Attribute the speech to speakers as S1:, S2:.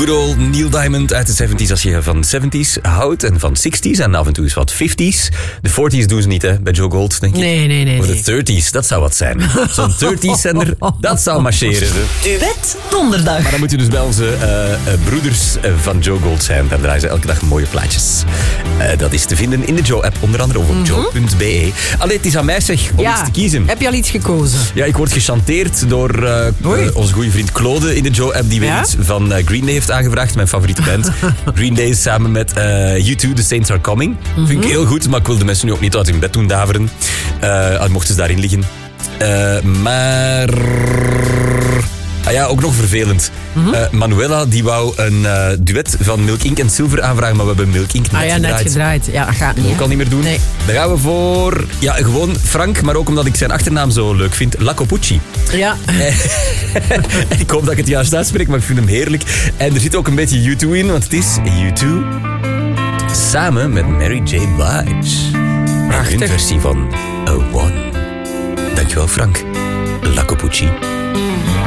S1: Good old Neil Diamond uit de 70s. Als je van 70s houdt en van 60s en af en toe eens wat 50s. De 40s doen ze niet, hè, bij Joe Gold, denk ik.
S2: Nee.
S1: Of de 30s, dat zou wat zijn. Zo'n 30s-zender, dat zou marcheren.
S3: Duet donderdag.
S1: Maar dan moet je dus bij onze broeders van Joe Gold zijn. Daar draaien ze elke dag mooie plaatjes. Dat is te vinden in de Joe-app, onder andere of op joe.be. Allee, het is aan mij zeg, om iets te kiezen.
S2: Heb je al iets gekozen?
S1: Ja, ik word gechanteerd door onze goede vriend Claude in de Joe-app, die weer iets van Green Day heeft aangevraagd, mijn favoriete band. Green Day samen met U2, The Saints Are Coming. Vind ik heel goed, maar ik wil de mensen nu ook niet uit hun bed doen daveren. Mochten ze daarin liggen. Maar... ook nog vervelend. Manuela, die wou een duet van Milk Inc. en Silver aanvragen, maar we hebben Milk Inc.
S2: net gedraaid. Ja, dat gaat niet.
S1: Dat ook al niet meer doen.
S2: Nee.
S1: Dan gaan we voor... Ja, gewoon Frank, maar ook omdat ik zijn achternaam zo leuk vind. Lacopucci.
S2: Ja.
S1: Ik hoop dat ik het juist uitspreek, maar ik vind hem heerlijk. En er zit ook een beetje U2 in, want het is U2 samen met Mary J. Blige.
S2: Prachtig.
S1: En hun versie van A One. Dankjewel, Frank. Lacopucci.